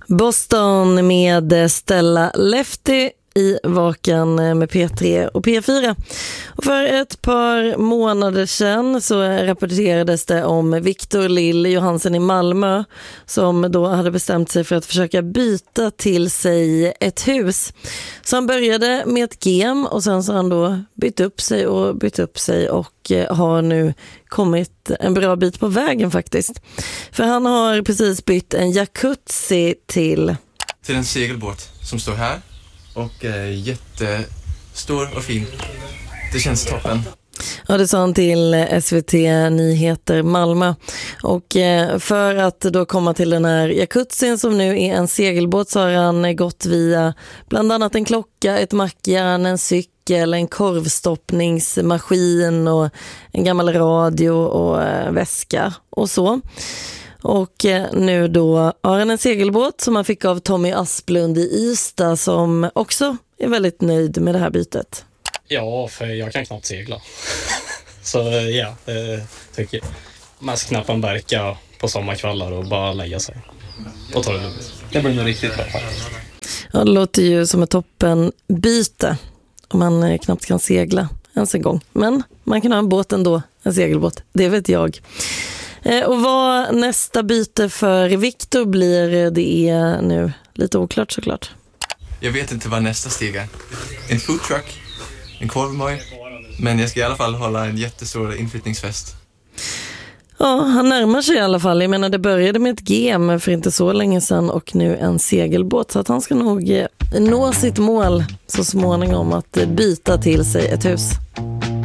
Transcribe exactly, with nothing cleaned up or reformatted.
Boston med Stella Lefty i Vakan med P tre och P fyra. Och för ett par månader sedan så rapporterades det om Victor Lill Johansen i Malmö som då hade bestämt sig för att försöka byta till sig ett hus. Så han började med ett gem och sen så har han då bytt upp sig och bytt upp sig och har nu kommit en bra bit på vägen faktiskt. För han har precis bytt en jacuzzi till... till en segelbåt som står här. Och eh, jättestor och fin. Det känns toppen. Ja, det sa han till S V T Nyheter Malmö. Och eh, för att då komma till den här jacuzzin som nu är en segelbåt så har han gått via bland annat en klocka, ett mackjärn, en cykel, en korvstoppningsmaskin och en gammal radio och eh, väska och så. Och nu då har han en segelbåt som han fick av Tommy Asplund i Ystad som också är väldigt nöjd med det här bytet. Ja, för jag kan knappt segla. Så ja, det tycker jag. Man ska knappt verka på sommarkvällar och bara lägga sig och ta det lugnt. Det blir nog riktigt bra faktiskt. Ja, det låter ju som ett toppen byte om man knappt kan segla ens en gång. Men man kan ha en båt ändå, en segelbåt, det vet jag. Och vad nästa byte för Victor blir, det är nu lite oklart såklart. Jag vet inte vad nästa steg är. En food truck, en korvmoj. Men jag ska i alla fall hålla en jättestor inflyttningsfest. Ja, han närmar sig i alla fall. Jag menar, det började med ett gem för inte så länge sedan och nu en segelbåt. Så att han ska nog nå sitt mål så småningom att byta till sig ett hus.